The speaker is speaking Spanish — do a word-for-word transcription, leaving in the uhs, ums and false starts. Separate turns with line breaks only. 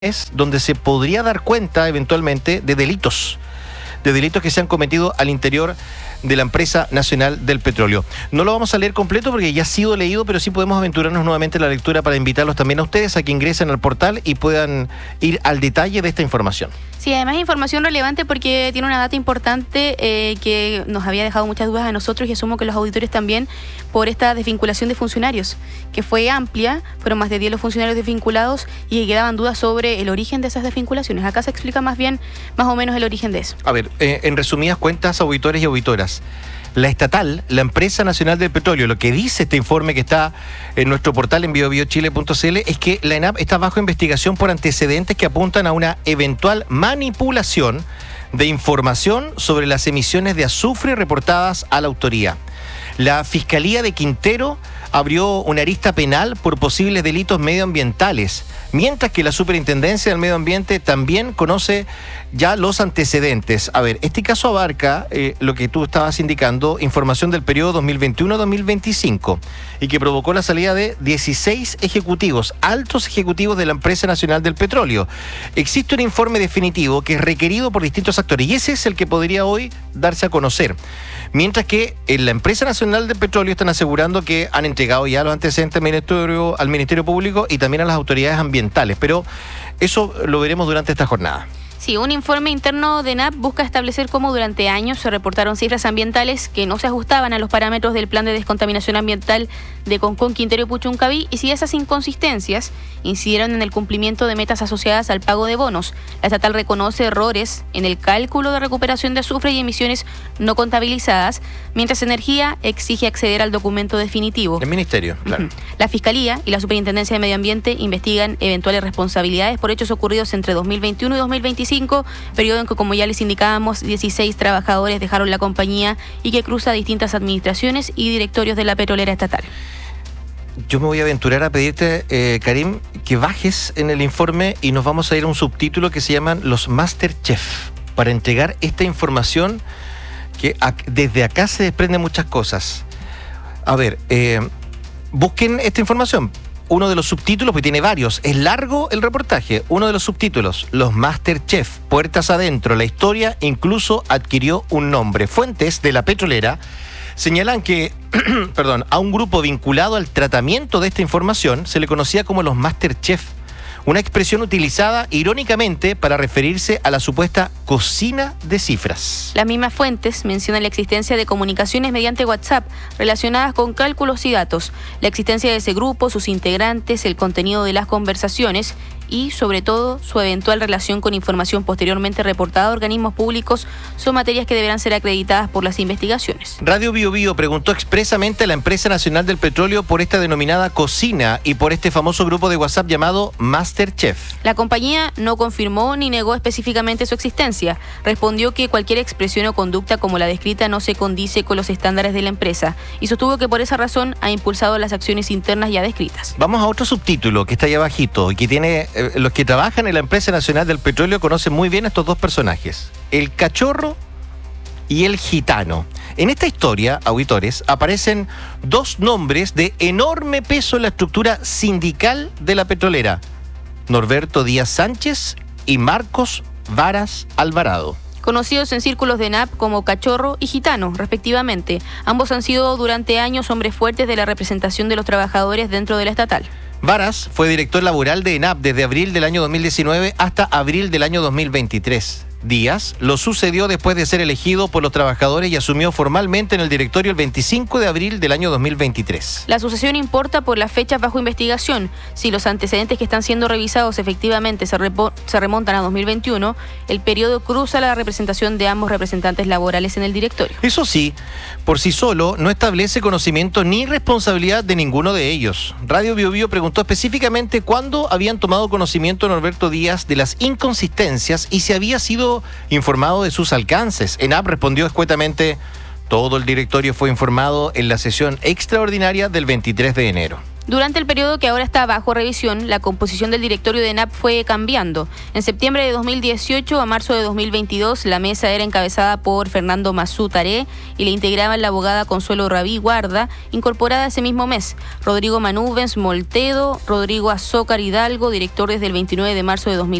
es donde se podría dar cuenta eventualmente de delitos, de delitos que se han cometido al interior de la Empresa Nacional del Petróleo. No lo vamos a leer completo porque ya ha sido leído, pero sí podemos aventurarnos nuevamente en la lectura para invitarlos también a ustedes a que ingresen al portal y puedan ir al detalle de esta información.
Sí, además es información relevante porque tiene una data importante eh, que nos había dejado muchas dudas a nosotros y asumo que los auditores también por esta desvinculación de funcionarios, que fue amplia, fueron más de diez los funcionarios desvinculados y quedaban dudas sobre el origen de esas desvinculaciones. Acá se explica más bien, más o menos el origen de eso.
A ver, eh, en resumidas cuentas, auditores y auditoras, la estatal, la Empresa Nacional del Petróleo, lo que dice este informe que está en nuestro portal en bio bio chile punto c l es que la ENAP está bajo investigación por antecedentes que apuntan a una eventual manipulación de información sobre las emisiones de azufre reportadas a la autoría. La Fiscalía de Quintero abrió una arista penal por posibles delitos medioambientales, mientras que la Superintendencia del Medio Ambiente también conoce ya los antecedentes. A ver, este caso abarca eh, lo que tú estabas indicando, información del periodo dos mil veintiuno a dos mil veinticinco, y que provocó la salida de dieciséis ejecutivos, altos ejecutivos de la Empresa Nacional del Petróleo. Existe un informe definitivo que es requerido por distintos actores, y ese es el que podría hoy darse a conocer. Mientras que en la Empresa Nacional del Petróleo están asegurando que han entregado ya los antecedentes al Ministerio, al Ministerio Público y también a las autoridades ambientales, pero eso lo veremos durante esta jornada.
Sí, un informe interno de ENAP busca establecer cómo durante años se reportaron cifras ambientales que no se ajustaban a los parámetros del Plan de Descontaminación Ambiental de Concón, Quintero y Puchuncaví, y si esas inconsistencias incidieron en el cumplimiento de metas asociadas al pago de bonos. La estatal reconoce errores en el cálculo de recuperación de azufre y emisiones no contabilizadas, mientras Energía exige acceder al documento definitivo.
El Ministerio, claro.
Uh-huh. La Fiscalía y la Superintendencia de Medio Ambiente investigan eventuales responsabilidades por hechos ocurridos entre dos mil veintiuno y dos mil veinticinco, periodo en que, como ya les indicábamos, dieciséis trabajadores dejaron la compañía y que cruza distintas administraciones y directorios de la petrolera estatal.
Yo me voy a aventurar a pedirte, eh, Karim, que bajes en el informe y nos vamos a ir a un subtítulo que se llaman los Masterchef, para entregar esta información que a, desde acá se desprenden muchas cosas. A ver, eh, busquen esta información. Uno de los subtítulos, porque tiene varios, es largo el reportaje. Uno de los subtítulos, los Masterchef, puertas adentro, la historia incluso adquirió un nombre. Fuentes de la petrolera señalan que perdón, a un grupo vinculado al tratamiento de esta información se le conocía como los Masterchef, una expresión utilizada irónicamente para referirse a la supuesta cocina de cifras.
Las mismas fuentes mencionan la existencia de comunicaciones mediante WhatsApp relacionadas con cálculos y datos, la existencia de ese grupo, sus integrantes, el contenido de las conversaciones y, sobre todo, su eventual relación con información posteriormente reportada a organismos públicos son materias que deberán ser acreditadas por las investigaciones.
Radio Bio Bio preguntó expresamente a la Empresa Nacional del Petróleo por esta denominada cocina y por este famoso grupo de WhatsApp llamado Masterchef.
La compañía no confirmó ni negó específicamente su existencia. Respondió que cualquier expresión o conducta como la descrita no se condice con los estándares de la empresa y sostuvo que por esa razón ha impulsado las acciones internas ya descritas.
Vamos a otro subtítulo que está ahí abajito y que tiene... Los que trabajan en la Empresa Nacional del Petróleo conocen muy bien a estos dos personajes, el cachorro y el gitano. En esta historia, auditores, aparecen dos nombres de enorme peso en la estructura sindical de la petrolera: Norberto Díaz Sánchez y Marcos Varas Alvarado,
conocidos en círculos de ENAP como Cachorro y Gitano, respectivamente. Ambos han sido durante años hombres fuertes de la representación de los trabajadores dentro de la estatal.
Varas fue director laboral de ENAP desde abril del año dos mil diecinueve hasta abril del año dos mil veintitrés. Díaz lo sucedió después de ser elegido por los trabajadores y asumió formalmente en el directorio el veinticinco de abril del año dos mil veintitrés.
La sucesión importa por las fechas bajo investigación. Si los antecedentes que están siendo revisados efectivamente se, repo- se remontan a dos mil veintiuno, el periodo cruza la representación de ambos representantes laborales en el directorio.
Eso sí, por sí solo no establece conocimiento ni responsabilidad de ninguno de ellos. Radio Bio Bio preguntó específicamente cuándo habían tomado conocimiento Norberto Díaz de las inconsistencias y si había sido informado de sus alcances. ENAP respondió escuetamente: todo el directorio fue informado en la sesión extraordinaria del veintitrés de enero.
Durante el periodo que ahora está bajo revisión, la composición del directorio de ENAP fue cambiando. En septiembre de dos mil dieciocho a marzo de dos mil veintidós, la mesa era encabezada por Fernando Mazú Taré y le integraban la abogada Consuelo Rabí Guarda, incorporada ese mismo mes, Rodrigo Manúvens Moltedo, Rodrigo Azócar Hidalgo, director desde el veintinueve de marzo de dos mil